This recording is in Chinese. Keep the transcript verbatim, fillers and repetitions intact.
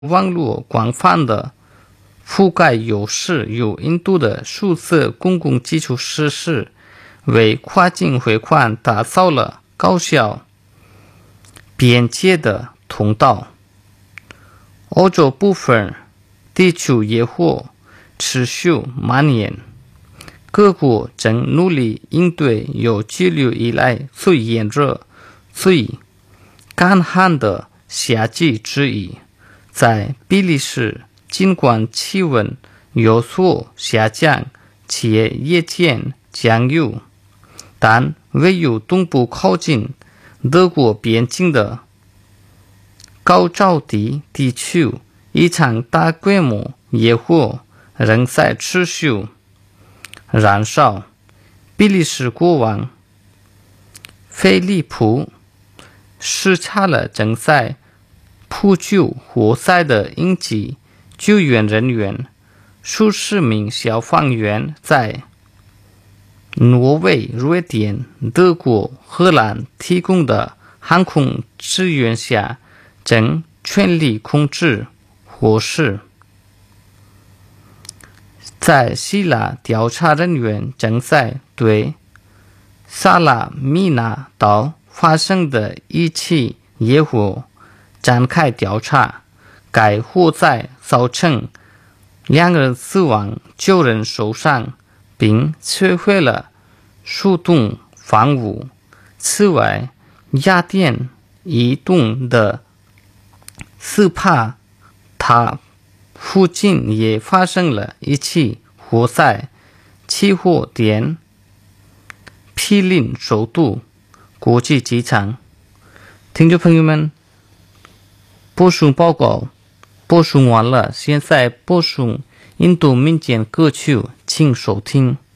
网络广泛的覆盖有势有印度的数字公共基础设施，为跨境汇款打造了高效、便捷的通道。欧洲部分地区野火持续蔓延，各国正努力应对有纪录以来最炎热、最干旱的夏季之一。在比利时，尽管气温有所下降，且夜间将有，但唯有东部靠近德国边境的高沼地地区，一场大规模野火仍在持续燃烧。比利时国王菲利普视察了正在扑救火灾的应急救援人员，数十名消防员在挪威、瑞典、德国、荷兰提供的航空支援下，正全力控制火势。在希腊，调查人员正在对萨拉米纳岛发生的一起野火展开调查，该火灾造成两人死亡、九人受伤，并摧毁了数栋房屋。此外，雅典一栋的斯帕塔附近也发生了一起火灾，起火点毗邻首都国际机场。听众朋友们，播送报告播送完了，现在播送印度民间歌曲，请收听。